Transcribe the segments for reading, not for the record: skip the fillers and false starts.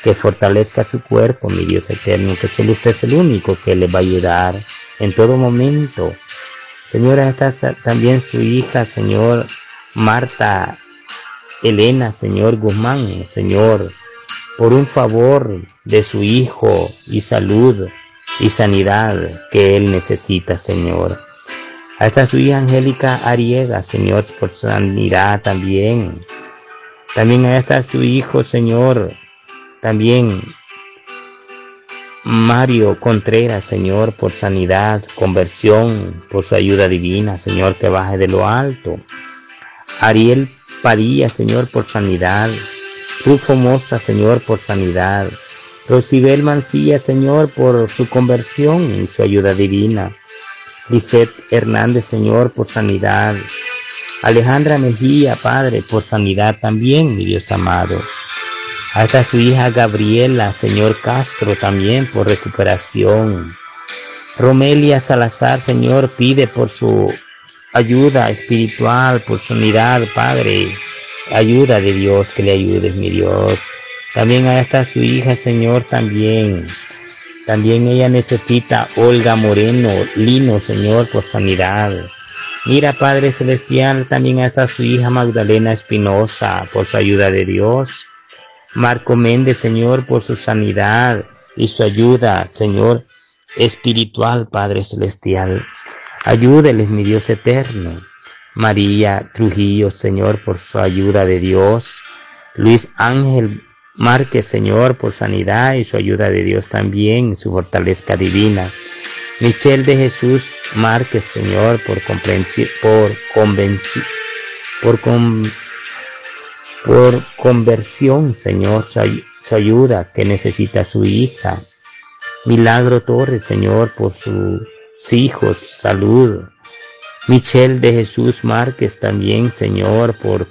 que fortalezca su cuerpo, mi Dios eterno, que solo usted es el único que le va a ayudar en todo momento. Señor, está también su hija, Señor, Marta Elena, Señor Guzmán, Señor, por un favor de su hijo y salud y sanidad que él necesita, Señor. Hasta su hija Angélica Ariega, Señor, por sanidad también. También hasta su hijo, Señor, también Mario Contreras, Señor, por sanidad, conversión, por su ayuda divina, Señor, que baje de lo alto. Ariel Padilla, Señor, por sanidad. Rufo Moza, Señor, por sanidad. Rosibel Mancilla, Señor, por su conversión y su ayuda divina. Lisette Hernández, Señor, por sanidad. Alejandra Mejía, Padre, por sanidad también, mi Dios amado. Hasta su hija Gabriela, Señor Castro, también por recuperación. Romelia Salazar, Señor, pide por su ayuda espiritual, por sanidad, Padre. Ayuda de Dios, que le ayudes, mi Dios. También hasta su hija, Señor, también. También ella necesita Olga Moreno Lino, Señor, por sanidad. Mira, Padre Celestial, también hasta su hija Magdalena Espinosa, por su ayuda de Dios. Marco Méndez, Señor, por su sanidad y su ayuda, Señor, espiritual, Padre Celestial. Ayúdeles, mi Dios eterno. María Trujillo, Señor, por su ayuda de Dios. Luis Ángel Márquez, Señor, por sanidad y su ayuda de Dios también, su fortaleza divina. Michelle de Jesús Márquez, Señor, por conversión, Señor, su ayuda que necesita su hija. Milagro Torres, Señor, por sus hijos, salud. Michelle de Jesús Márquez también, Señor, por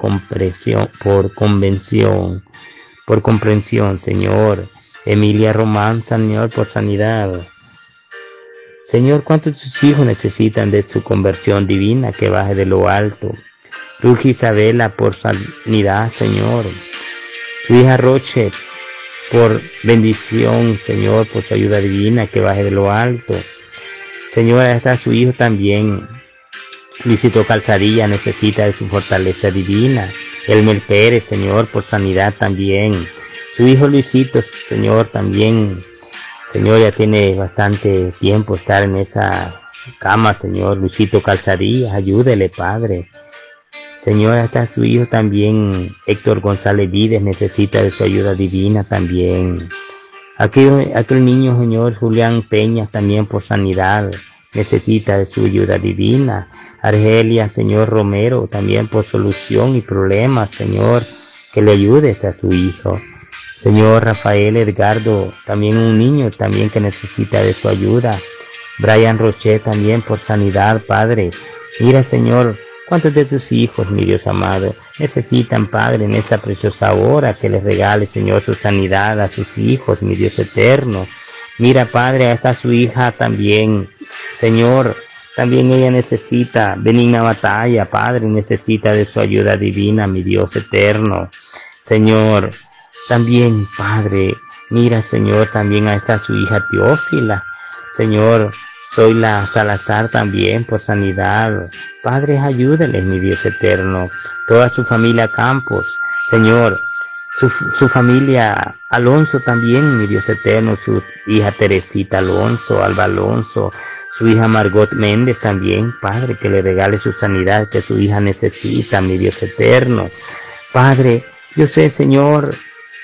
comprensión, Señor. Emilia Román, Señor, por sanidad. Señor, ¿cuántos de sus hijos necesitan de su conversión divina que baje de lo alto? Ruth Isabela, por sanidad, Señor. Su hija Roche, por bendición, Señor, por su ayuda divina que baje de lo alto. Señor, ahí está su hijo también. Luisito Calzadilla necesita de su fortaleza divina. Elmer Pérez, Señor, por sanidad también. Su hijo Luisito, Señor, también. Señor, ya tiene bastante tiempo estar en esa cama, Señor. Luisito Calzadilla, ayúdele, Padre. Señor, hasta su hijo también, Héctor González Vides, necesita de su ayuda divina también. Aquel niño, Señor, Julián Peña, también por sanidad, necesita de su ayuda divina. Argelia, Señor Romero, también por solución y problemas, Señor, que le ayudes a su hijo. Señor Rafael Edgardo, también un niño también que necesita de su ayuda. Brian Roche también por sanidad, Padre. Mira, Señor, cuántos de tus hijos, mi Dios amado, necesitan, Padre, en esta preciosa hora que les regale, Señor, su sanidad a sus hijos, mi Dios eterno. Mira, Padre, hasta su hija también, Señor, también ella necesita benigna batalla, Padre, necesita de su ayuda divina, mi Dios eterno. Señor, también, Padre, mira, Señor, también a esta su hija Teófila. Señor, Zoila Salazar también por sanidad. Padre, ayúdeles, mi Dios eterno. Toda su familia Campos, Señor, su familia Alonso también, mi Dios eterno. Su hija Teresita Alonso, Alba Alonso, su hija Margot Méndez también, Padre, que le regale su sanidad que su hija necesita, mi Dios eterno. Padre, yo sé, Señor,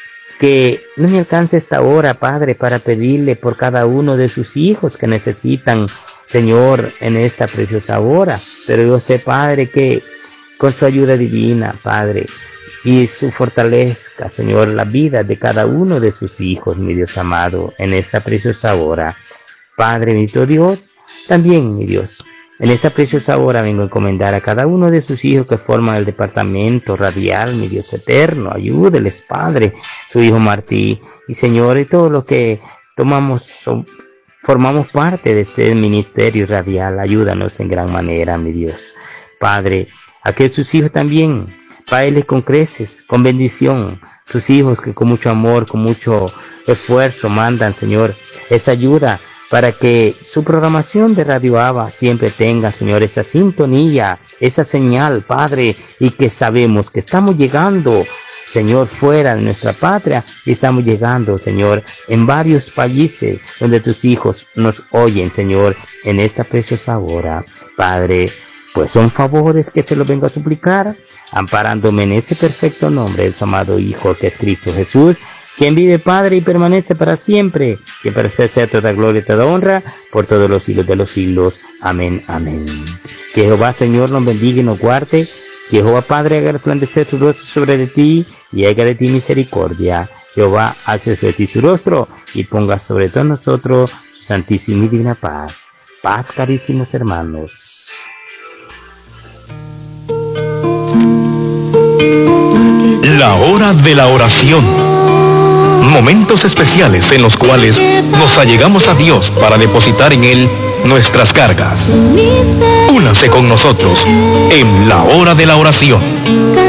que no me alcance esta hora, Padre, para pedirle por cada uno de sus hijos que necesitan, Señor, en esta preciosa hora. Pero yo sé, Padre, que con su ayuda divina, Padre, y su fortaleza, Señor, la vida de cada uno de sus hijos, mi Dios amado, en esta preciosa hora. Padre, bendito Dios, también, mi Dios, en esta preciosa hora vengo a encomendar a cada uno de sus hijos que forman el departamento radial, mi Dios eterno. Ayúdeles, Padre, su hijo Martí, y Señor, y todos los que formamos parte de este ministerio radial. Ayúdanos en gran manera, mi Dios. Padre, a que sus hijos también, páeles con creces, con bendición, tus hijos que con mucho amor, con mucho esfuerzo mandan, Señor, esa ayuda para que su programación de Radio Abba siempre tenga, Señor, esa sintonía, esa señal, Padre, y que sabemos que estamos llegando, Señor, fuera de nuestra patria, y estamos llegando, Señor, en varios países donde tus hijos nos oyen, Señor, en esta preciosa hora. Padre, pues son favores que se los vengo a suplicar, amparándome en ese perfecto nombre de su amado Hijo, que es Cristo Jesús, quien vive, Padre, y permanece para siempre, que para usted sea toda gloria y toda honra, por todos los siglos de los siglos. Amén, amén. Que Jehová, Señor, nos bendiga y nos guarde. Que Jehová, Padre, haga resplandecer su rostro sobre de ti, y haga de ti misericordia. Jehová, alce sobre ti su rostro, y ponga sobre todos nosotros su santísima y divina paz. Paz, carísimos hermanos. La hora de la oración. Momentos especiales en los cuales nos allegamos a Dios para depositar en Él nuestras cargas. Únase con nosotros en la hora de la oración.